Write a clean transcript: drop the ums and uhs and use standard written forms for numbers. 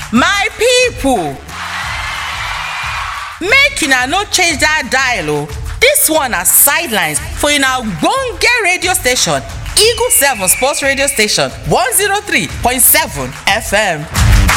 My people, make una no change that dial o. This one na sidelines for una ogbonge radio station, Eagle 7 Sports Radio Station 103.7 FM.